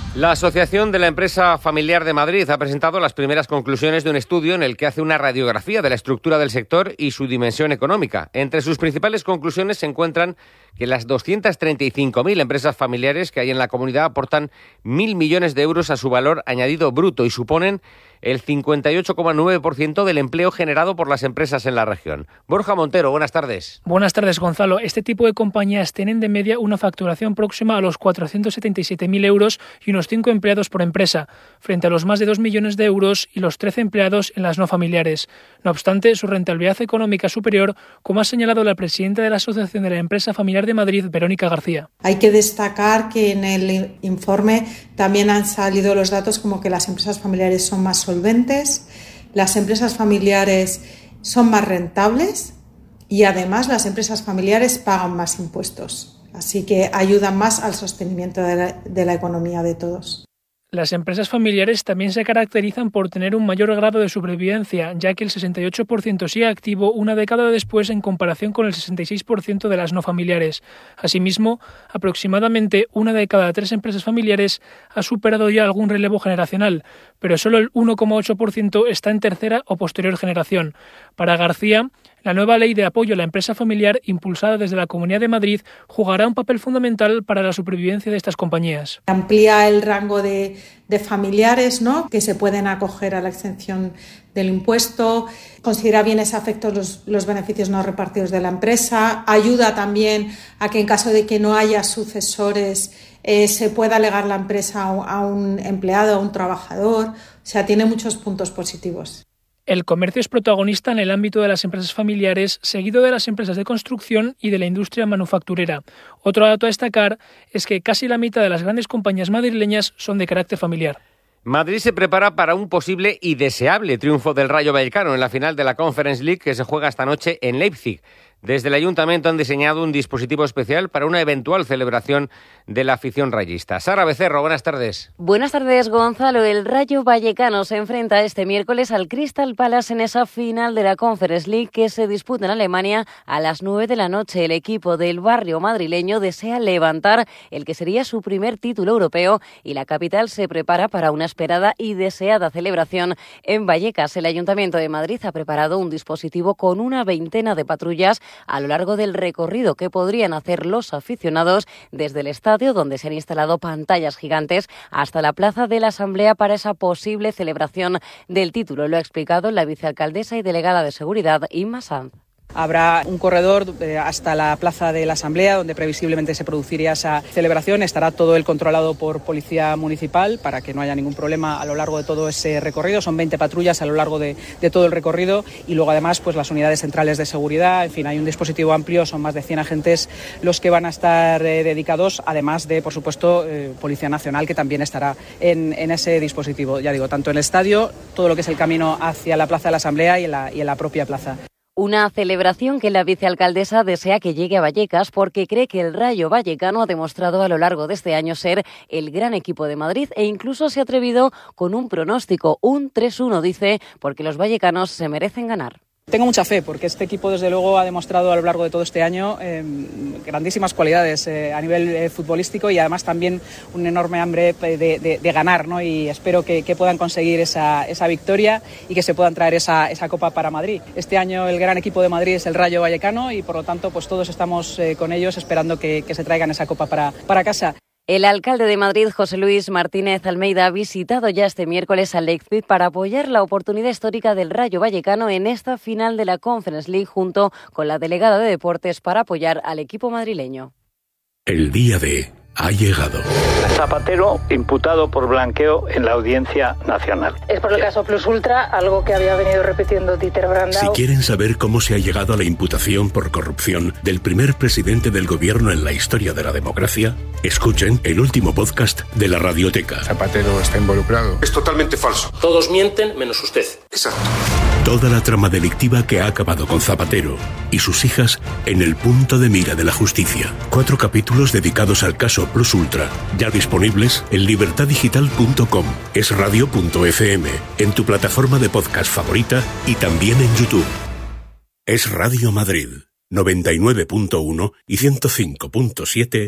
La Asociación de la Empresa Familiar de Madrid ha presentado las primeras conclusiones de un estudio en el que hace una radiografía de la estructura del sector y su dimensión económica. Entre sus principales conclusiones se encuentran que las 235.000 empresas familiares que hay en la comunidad aportan 1.000 millones de euros a su valor añadido bruto y suponen el 58,9% del empleo generado por las empresas en la región. Borja Montero, buenas tardes. Buenas tardes, Gonzalo. Este tipo de compañías tienen de media una facturación próxima a los 477.000 euros y unos 5 empleados por empresa, frente a los más de 2 millones de euros y los 13 empleados en las no familiares. No obstante, su rentabilidad económica es superior, como ha señalado la presidenta de la Asociación de la Empresa Familiar de Madrid, Verónica García. Hay que destacar que en el informe también han salido los datos como que las empresas familiares son más solventes, las empresas familiares son más rentables y además las empresas familiares pagan más impuestos. Así que ayudan más al sostenimiento de la economía de todos. Las empresas familiares también se caracterizan por tener un mayor grado de supervivencia, ya que el 68% sigue activo una década después en comparación con el 66% de las no familiares. Asimismo, aproximadamente una de cada 3 empresas familiares ha superado ya algún relevo generacional, pero solo el 1,8% está en tercera o posterior generación. Para García, la nueva ley de apoyo a la empresa familiar, impulsada desde la Comunidad de Madrid, jugará un papel fundamental para la supervivencia de estas compañías. Amplía el rango de familiares, ¿no?, que se pueden acoger a la exención del impuesto, considera bienes afectos los beneficios no repartidos de la empresa, ayuda también a que en caso de que no haya sucesores se pueda legar la empresa a un empleado, a un trabajador. O sea, tiene muchos puntos positivos. El comercio es protagonista en el ámbito de las empresas familiares, seguido de las empresas de construcción y de la industria manufacturera. Otro dato a destacar es que casi la mitad de las grandes compañías madrileñas son de carácter familiar. Madrid se prepara para un posible y deseable triunfo del Rayo Vallecano en la final de la Conference League que se juega esta noche en Leipzig. Desde el Ayuntamiento han diseñado un dispositivo especial para una eventual celebración de la afición rayista. Sara Becerro, buenas tardes. Buenas tardes, Gonzalo. El Rayo Vallecano se enfrenta este miércoles al Crystal Palace en esa final de la Conference League que se disputa en Alemania a las 9 de la noche. El equipo del barrio madrileño desea levantar el que sería su primer título europeo y la capital se prepara para una esperada y deseada celebración en Vallecas. El Ayuntamiento de Madrid ha preparado un dispositivo con una veintena de patrullas a lo largo del recorrido que podrían hacer los aficionados desde el estadio, donde se han instalado pantallas gigantes, hasta la plaza de la Asamblea para esa posible celebración del título. Lo ha explicado la vicealcaldesa y delegada de Seguridad, Inma Sanz. Habrá un corredor hasta la plaza de la Asamblea, donde previsiblemente se produciría esa celebración. Estará todo el controlado por Policía Municipal para que no haya ningún problema a lo largo de todo ese recorrido. Son 20 patrullas a lo largo de todo el recorrido y luego además pues las unidades centrales de seguridad. En fin, hay un dispositivo amplio, son más de 100 agentes los que van a estar dedicados, además de, por supuesto, Policía Nacional, que también estará en ese dispositivo. Ya digo, tanto en el estadio, todo lo que es el camino hacia la plaza de la Asamblea y en la propia plaza. Una celebración que la vicealcaldesa desea que llegue a Vallecas porque cree que el Rayo Vallecano ha demostrado a lo largo de este año ser el gran equipo de Madrid e incluso se ha atrevido con un pronóstico, un 3-1, dice, porque los vallecanos se merecen ganar. Tengo mucha fe porque este equipo desde luego ha demostrado a lo largo de todo este año grandísimas cualidades a nivel futbolístico y además también un enorme hambre de ganar, ¿no? Y espero que puedan conseguir esa victoria y que se puedan traer esa copa para Madrid. Este año el gran equipo de Madrid es el Rayo Vallecano y por lo tanto pues todos estamos con ellos esperando que se traigan esa copa para casa. El alcalde de Madrid, José Luis Martínez Almeida, ha visitado ya este miércoles a Leipzig para apoyar la oportunidad histórica del Rayo Vallecano en esta final de la Conference League junto con la delegada de Deportes para apoyar al equipo madrileño. El día D ha llegado. Zapatero imputado por blanqueo en la Audiencia Nacional. Es por el caso Plus Ultra, algo que había venido repitiendo Dieter Brandau. Si quieren saber cómo se ha llegado a la imputación por corrupción del primer presidente del gobierno en la historia de la democracia, escuchen el último podcast de la Radioteca. Zapatero está involucrado. Es totalmente falso. Todos mienten menos usted. Exacto. Toda la trama delictiva que ha acabado con Zapatero y sus hijas en el punto de mira de la justicia. 4 capítulos dedicados al caso Plus Ultra, ya disponibles en libertadigital.com, esradio.fm, en tu plataforma de podcast favorita y también en YouTube. Es Radio Madrid, 99.1 y 105.7